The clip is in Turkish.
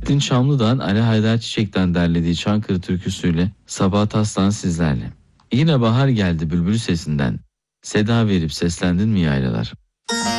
Nurettin Çamlı'dan Ali Haydar Çiçek'ten derlediği Çankırı türküsüyle Sabahat Aslan sizlerle. Yine bahar geldi bülbül sesinden. Seda verip seslendin mi yaylalar?